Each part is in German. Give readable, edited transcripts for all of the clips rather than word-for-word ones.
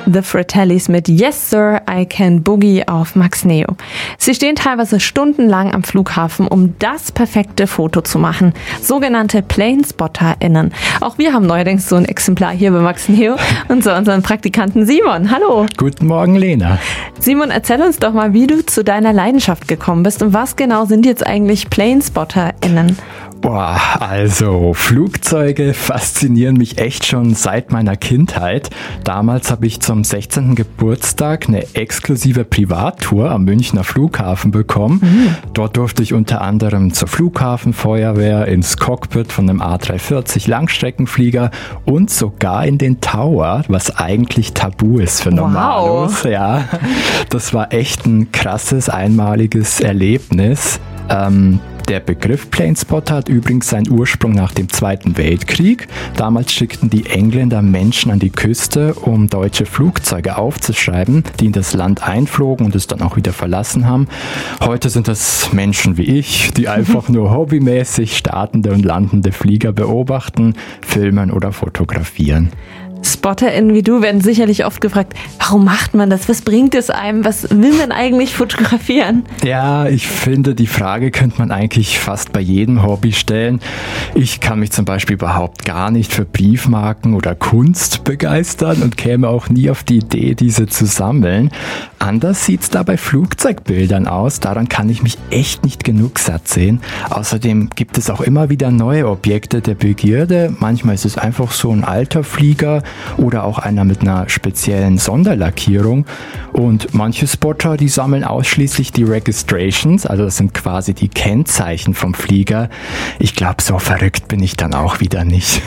The Fratellis mit Yes Sir, I Can Boogie auf Max Neo. Sie stehen teilweise stundenlang am Flughafen, um das perfekte Foto zu machen. Sogenannte PlaneSpotterInnen. Auch wir haben neuerdings so ein Exemplar hier bei Max Neo und so unseren Praktikanten Simon. Hallo. Guten Morgen, Lena. Simon, erzähl uns doch mal, wie du zu deiner Leidenschaft gekommen bist und was genau sind jetzt eigentlich PlaneSpotterInnen? Boah, also Flugzeuge faszinieren mich echt schon seit meiner Kindheit. Damals habe ich zum 16. Geburtstag eine exklusive Privattour am Münchner Flughafen bekommen. Dort durfte ich unter anderem zur Flughafenfeuerwehr, ins Cockpit von einem A340 Langstreckenflieger und sogar in den Tower, was eigentlich tabu ist für Normalos. Wow. Ja, das war echt ein krasses, einmaliges Erlebnis. Der Begriff Planespotter hat übrigens seinen Ursprung nach dem Zweiten Weltkrieg. Damals schickten die Engländer Menschen an die Küste, um deutsche Flugzeuge aufzuschreiben, die in das Land einflogen und es dann auch wieder verlassen haben. Heute sind das Menschen wie ich, die einfach nur hobbymäßig startende und landende Flieger beobachten, filmen oder fotografieren. SpotterInnen wie du werden sicherlich oft gefragt, warum macht man das? Was bringt es einem? Was will man eigentlich fotografieren? Ja, ich finde, die Frage könnte man eigentlich fast bei jedem Hobby stellen. Ich kann mich zum Beispiel überhaupt gar nicht für Briefmarken oder Kunst begeistern und käme auch nie auf die Idee, diese zu sammeln. Anders sieht's da bei Flugzeugbildern aus. Daran kann ich mich echt nicht genug satt sehen. Außerdem gibt es auch immer wieder neue Objekte der Begierde. Manchmal ist es einfach so ein alter Flieger oder auch einer mit einer speziellen Sonderlackierung. Und manche Spotter, die sammeln ausschließlich die Registrations, also das sind quasi die Kennzeichen vom Flieger. Ich glaube, so verrückt bin ich dann auch wieder nicht.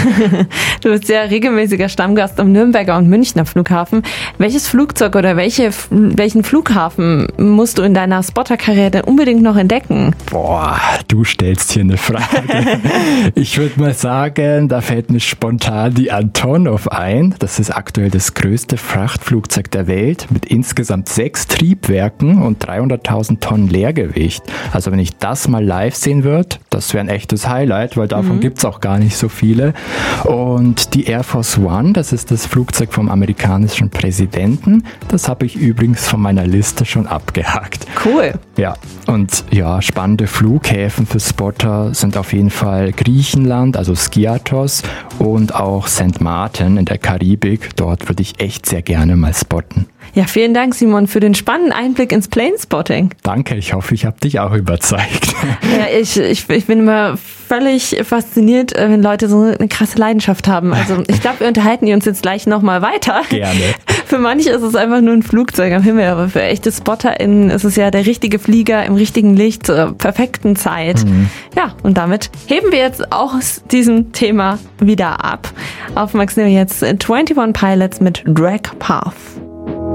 Du bist ja regelmäßiger Stammgast am Nürnberger und Münchner Flughafen. Welches Flugzeug oder welchen Flughafen musst du in deiner Spotterkarriere denn unbedingt noch entdecken? Boah, du stellst hier eine Frage. Ich würde mal sagen, da fällt mir spontan die Antonov ein. Das ist aktuell das größte Frachtflugzeug der Welt mit insgesamt 6 Triebwerken und 300.000 Tonnen Leergewicht. Also wenn ich das mal live sehen würde, das wäre ein echtes Highlight, weil davon gibt's auch gar nicht so viele. Und die Air Force One, das ist das Flugzeug vom amerikanischen Präsidenten. Das habe ich übrigens von meiner Liste schon abgehakt. Cool. Ja, und ja, spannende Flughäfen für Spotter sind auf jeden Fall Griechenland, also Skiathos und auch St. Martin in der Karibik. Dort würde ich echt sehr gerne mal spotten. Ja, vielen Dank, Simon, für den spannenden Einblick ins Planespotting. Danke, ich hoffe, ich habe dich auch überzeugt. Ja, ich bin immer völlig fasziniert, wenn Leute so eine krasse Leidenschaft haben. Also ich glaube, wir unterhalten uns jetzt gleich nochmal weiter. Gerne. Für manche ist es einfach nur ein Flugzeug am Himmel, aber für echte SpotterInnen ist es ja der richtige Flieger im richtigen Licht zur perfekten Zeit. Ja, und damit heben wir jetzt aus diesem Thema wieder ab. Auf Max Neo jetzt 21 Pilots mit Drag Path.